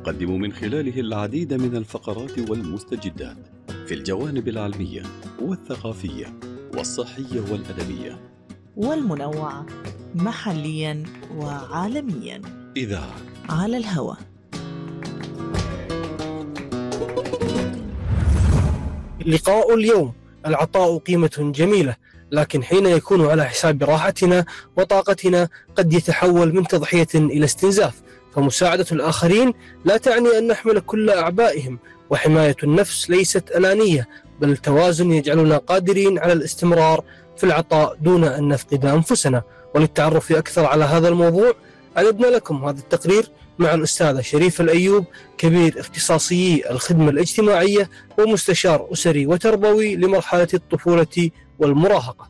نقدم من خلاله العديد من الفقرات والمستجدات في الجوانب العلمية والثقافية والصحية والأدبية والمنوعة محليا وعالميا. إذاعة على الهوى. لقاء اليوم: العطاء قيمة جميلة، لكن حين يكون على حساب راحتنا وطاقتنا قد يتحول من تضحية إلى استنزاف. فمساعدة الآخرين لا تعني أن نحمل كل أعبائهم، وحماية النفس ليست أنانية، بل توازن يجعلنا قادرين على الاستمرار في العطاء دون أن نفقد أنفسنا. وللتعرف أكثر على هذا الموضوع أعددنا لكم هذا التقرير مع الأستاذة شريفة الأيوب، كبير اختصاصيي الخدمة الاجتماعية ومستشار أسري وتربوي لمرحلة الطفولة والمراهقة.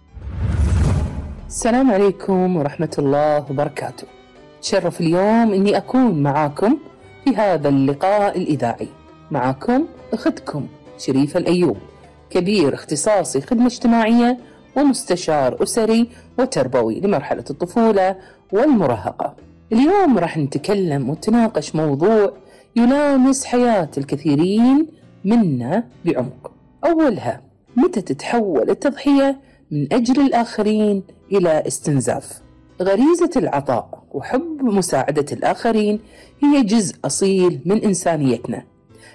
السلام عليكم ورحمة الله وبركاته. تشرف اليوم أني أكون معاكم في هذا اللقاء الإذاعي. معاكم أختكم شريفة الأيوب، كبير اختصاصي خدمة اجتماعية ومستشار أسري وتربوي لمرحلة الطفولة والمراهقة. اليوم راح نتكلم ونتناقش موضوع يلامس حياة الكثيرين منا بعمق. أولها، متى تتحول التضحية من أجل الآخرين إلى استنزاف؟ غريزة العطاء وحب مساعدة الآخرين هي جزء أصيل من إنسانيتنا،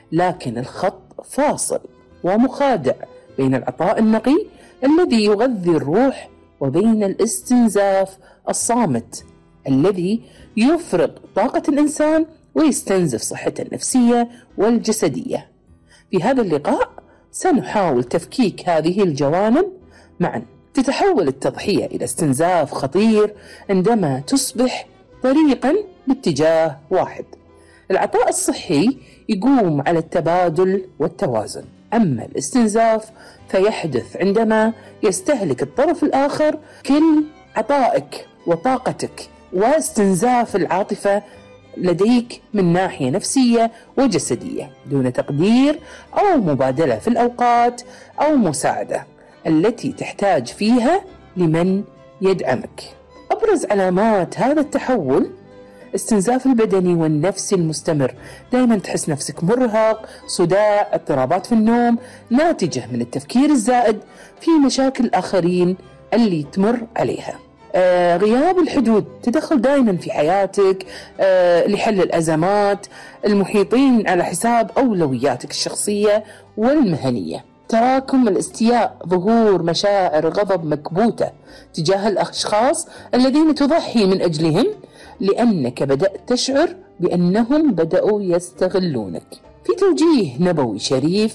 لكن الخط فاصل ومخادع بين العطاء النقي الذي يغذي الروح وبين الاستنزاف الصامت الذي يفرغ طاقة الإنسان ويستنزف صحته النفسية والجسدية. في هذا اللقاء سنحاول تفكيك هذه الجوانب معا. تتحول التضحية إلى استنزاف خطير عندما تصبح طريقا باتجاه واحد. العطاء الصحي يقوم على التبادل والتوازن، أما الاستنزاف فيحدث عندما يستهلك الطرف الآخر كل عطائك وطاقتك واستنزاف العاطفة لديك من ناحية نفسية وجسدية دون تقدير أو مبادلة في الأوقات أو مساعدة التي تحتاج فيها لمن يدعمك. أبرز علامات هذا التحول: استنزاف البدني والنفسي المستمر، دائما تحس نفسك مرهق، صداع، اضطرابات في النوم ناتجة من التفكير الزائد في مشاكل الآخرين اللي تمر عليها. غياب الحدود، تدخل دائما في حياتك لحل الأزمات المحيطين على حساب أولوياتك الشخصية والمهنية. تراكم الاستياء، ظهور مشاعر غضب مكبوتة تجاه الأشخاص الذين تضحي من أجلهم لأنك بدأت تشعر بأنهم بدأوا يستغلونك. في توجيه نبوي شريف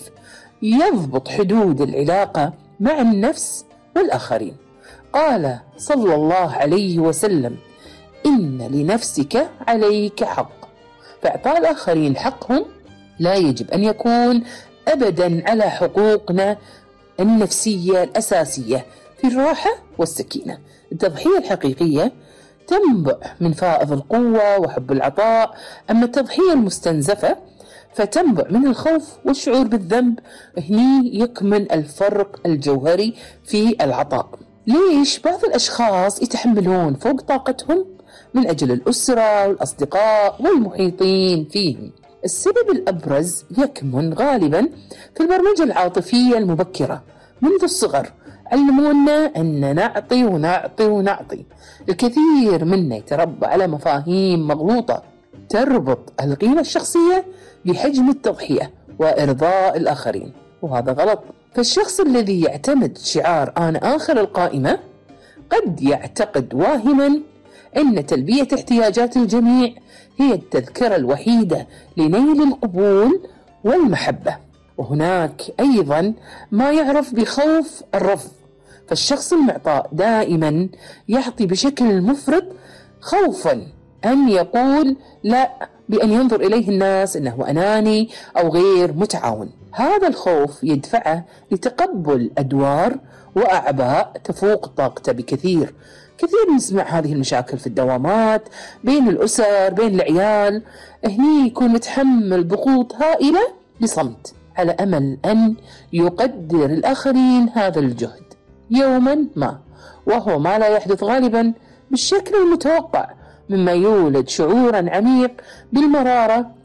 يضبط حدود العلاقة مع النفس والآخرين، قال صلى الله عليه وسلم: إن لنفسك عليك حق. فإعطاء الآخرين حقهم لا يجب أن يكون أبدا على حقوقنا النفسية الأساسية في الراحة والسكينة. التضحية الحقيقية تنبع من فائض القوة وحب العطاء، أما التضحية المستنزفة فتنبع من الخوف والشعور بالذنب. هني يكمن الفرق الجوهري في العطاء. ليش بعض الأشخاص يتحملون فوق طاقتهم من أجل الأسرة والأصدقاء والمحيطين فيهم؟ السبب الأبرز يكمن غالبا في البرمجة العاطفية المبكرة منذ الصغر. علمونا أن نعطي ونعطي ونعطي. الكثير منا يتربى على مفاهيم مغلوطة تربط القيمة الشخصية بحجم التضحية وإرضاء الآخرين، وهذا غلط. فالشخص الذي يعتمد شعار أنا آخر القائمة قد يعتقد واهما أن تلبية احتياجات الجميع هي التذكرة الوحيدة لنيل القبول والمحبة. وهناك أيضا ما يعرف بخوف الرفض، فالشخص المعطاء دائما يعطي بشكل مفرط خوفا أن يقول لا، بأن ينظر إليه الناس أنه أناني أو غير متعاون. هذا الخوف يدفعه لتقبل أدوار وأعباء تفوق طاقته بكثير. كثير نسمع هذه المشاكل في الدوامات، بين الأسر، بين العيال. هني يكون متحمل ضغوط هائلة بصمت على أمل أن يقدر الآخرين هذا الجهد يوما ما، وهو ما لا يحدث غالبا بالشكل المتوقع، مما يولد شعورا عميق بالمرارة